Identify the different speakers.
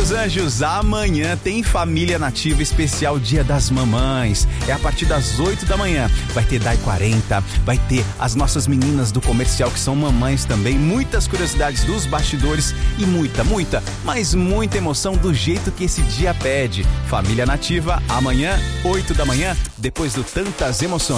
Speaker 1: meus anjos, amanhã tem Família Nativa especial Dia das Mamães. É a partir das 8 da manhã. Vai ter DAI 40, vai ter as nossas meninas do comercial que são mamães também, muitas curiosidades dos bastidores e muita, mas muita emoção do jeito que esse dia pede. Família Nativa, amanhã, 8 da manhã, depois do Tantas Emoções.